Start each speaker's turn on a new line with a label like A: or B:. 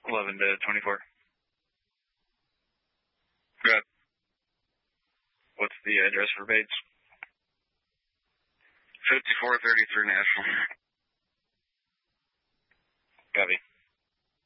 A: 11 to 24.
B: Good.
A: What's the address for Bates?
B: 5433 National.
A: Copy.